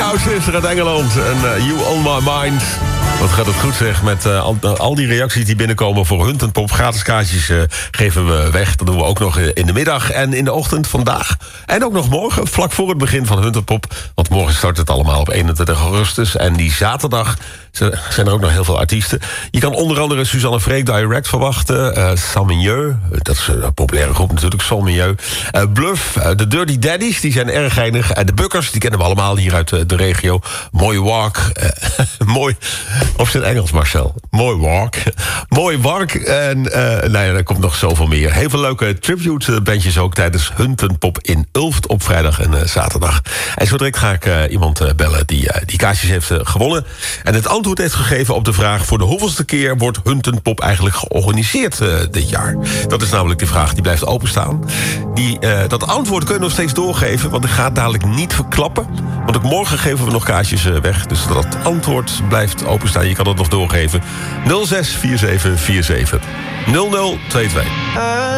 Wow Sister uit Engeland en You On My Mind. Wat gaat het goed zeg, met al die reacties die binnenkomen voor Hunt en Pop. Gratis kaartjes geven we weg. Dat doen we ook nog in de middag en in de ochtend vandaag. En ook nog morgen, vlak voor het begin van Hunt en Pop. Want morgen start het allemaal op 21 augustus. En die zaterdag zijn er ook nog heel veel artiesten. Je kan onder andere Suzanne Freek Direct verwachten. Salmieu, dat is een populaire groep natuurlijk, Salmieu. Bluff, de Dirty Daddies, die zijn erg geinig. En de Bukkers, die kennen we allemaal hier uit de regio. Mooi Walk. Mooi. Of in Engels, Marcel. Mooi Walk. Mooi Walk. En nou ja, er komt nog zoveel meer. Heel veel leuke tribute-bandjes ook tijdens Hunt en Pop in Ulft op vrijdag en zaterdag. En zo direct ga ik iemand bellen die kaartjes heeft gewonnen. En het antwoord heeft gegeven op de vraag: voor de hoeveelste keer wordt Hunt en Pop eigenlijk georganiseerd dit jaar? Dat is namelijk de vraag, die blijft openstaan. Dat antwoord kun je nog steeds doorgeven, want ik ga het dadelijk niet verklappen. Want ook morgen geven we nog kaartjes weg. Dus dat antwoord blijft openstaan. Je kan het nog doorgeven. 064747 0022.